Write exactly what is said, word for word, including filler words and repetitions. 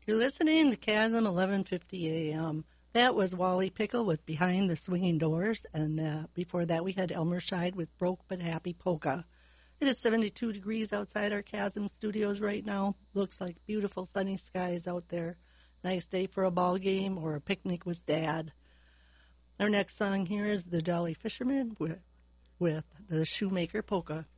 You're listening to Chasm eleven fifty A M. That was Wally Pickle with Behind the Swinging Doors, and uh, before that we had Elmer Scheid with Broke But Happy Polka. It is seventy-two degrees outside our Chasm studios right now. Looks like beautiful sunny skies out there. Nice day for a ball game or a picnic with Dad. Our next song here is The Jolly Fisherman with, with the Shoemaker Polka.